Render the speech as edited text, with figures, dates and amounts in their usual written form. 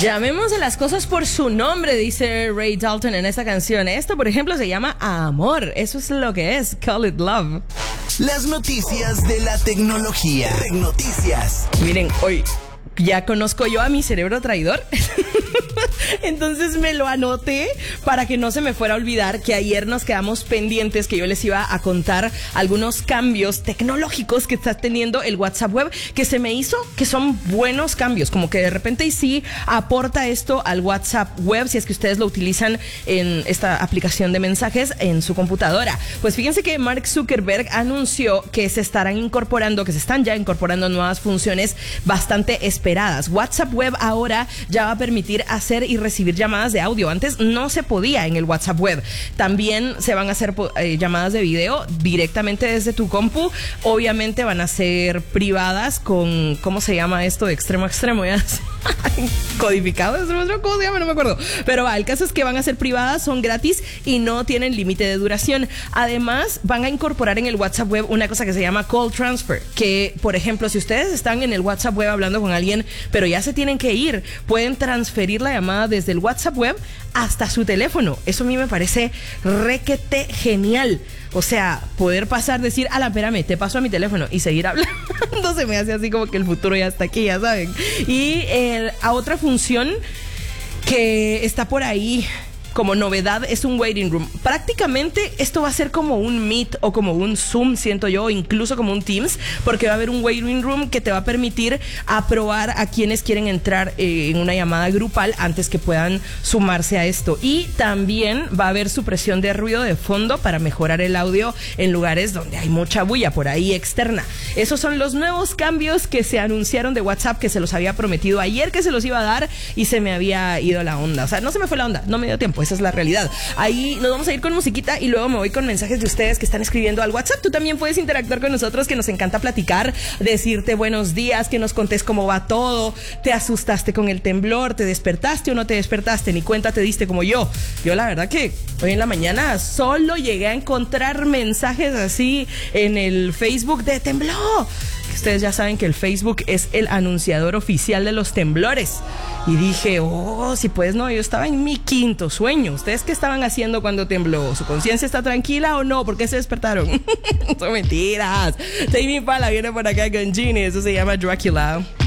Llamemos a las cosas por su nombre, dice Ray Dalton en esta canción. Esto, por ejemplo, se llama amor. Eso es lo que es. Call it love. Las noticias de la tecnología. Tecnoticias. Miren, hoy ya conozco yo a mi cerebro traidor. Entonces me lo anoté para que no se me fuera a olvidar que ayer nos quedamos pendientes, que yo les iba a contar algunos cambios tecnológicos que está teniendo el WhatsApp Web, que se me hizo que son buenos cambios, como que de repente sí aporta esto al WhatsApp Web si es que ustedes lo utilizan en esta aplicación de mensajes en su computadora. Pues fíjense que Mark Zuckerberg anunció que se están ya incorporando nuevas funciones bastante esperadas. WhatsApp Web ahora ya va a permitir hacer y recibir llamadas de audio. Antes no se podía en el WhatsApp Web. También se van a hacer llamadas de video directamente desde tu compu. Obviamente van a ser privadas con, ¿cómo se llama esto? De extremo a extremo, ya. Codificado, ¿cómo se llama? No me acuerdo. Pero el caso es que van a ser privadas, son gratis y no tienen límite de duración. Además, van a incorporar en el WhatsApp Web una cosa que se llama Call Transfer, que, por ejemplo, si ustedes están en el WhatsApp Web hablando con alguien, pero ya se tienen que ir, pueden transferir la llamada desde el WhatsApp Web hasta su teléfono. Eso a mí me parece requete genial. O sea, poder decir, espérame, te paso a mi teléfono y seguir hablando. Se me hace así como que el futuro ya está aquí, ya saben. Y a otra función que está por ahí como novedad es un waiting room. Prácticamente esto va a ser como un Meet o como un Zoom, siento yo, o incluso como un Teams, porque va a haber un waiting room que te va a permitir aprobar a quienes quieren entrar en una llamada grupal antes que puedan sumarse a esto. Y también va a haber supresión de ruido de fondo para mejorar el audio en lugares donde hay mucha bulla por ahí externa. Esos son los nuevos cambios que se anunciaron de WhatsApp, que se los había prometido ayer que se los iba a dar y se me había ido la onda. O sea, no se me fue la onda, no me dio tiempo. Esa es la realidad. Ahí nos vamos a ir con musiquita y luego me voy con mensajes de ustedes que están escribiendo al WhatsApp. Tú también puedes interactuar con nosotros, que nos encanta platicar, decirte buenos días, que nos contés cómo va todo. ¿Te asustaste con el temblor? ¿Te despertaste o no te despertaste? Ni cuenta te diste como yo. Yo la verdad que hoy en la mañana solo llegué a encontrar mensajes así en el Facebook de tembló. Ustedes ya saben que el Facebook es el anunciador oficial de los temblores. Y dije, si pues no, yo estaba en mi quinto sueño. ¿Ustedes qué estaban haciendo cuando tembló? ¿Su conciencia está tranquila o no? ¿Por qué se despertaron? Son mentiras. Tame Impala viene por acá con Genie. Eso se llama Dracula.